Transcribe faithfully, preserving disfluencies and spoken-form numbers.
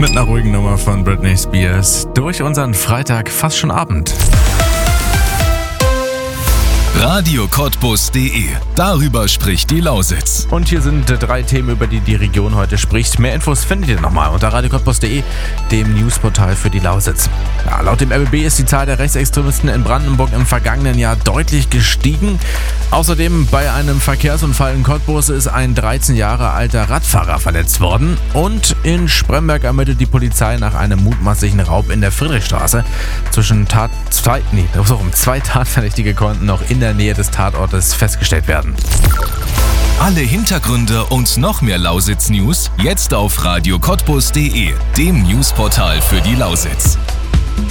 mit einer ruhigen Nummer von Britney Spears durch unseren Freitag fast schon Abend. Radio Cottbus punkt de. Darüber spricht die Lausitz. Und hier sind drei Themen, über die die Region heute spricht. Mehr Infos findet ihr nochmal unter radio cottbus punkt de, dem Newsportal für die Lausitz. Ja, laut dem R B B ist die Zahl der Rechtsextremisten in Brandenburg im vergangenen Jahr deutlich gestiegen. Außerdem bei einem Verkehrsunfall in Cottbus ist ein dreizehn Jahre alter Radfahrer verletzt worden. Und in Spremberg ermittelt die Polizei nach einem mutmaßlichen Raub in der Friedrichstraße. Zwischen Tat, zwei, nee, so rum, zwei Tatverdächtige konnten noch in der Nähe des Tatortes festgestellt werden. Alle Hintergründe und noch mehr Lausitz-News jetzt auf radio cottbus punkt de, dem Newsportal für die Lausitz.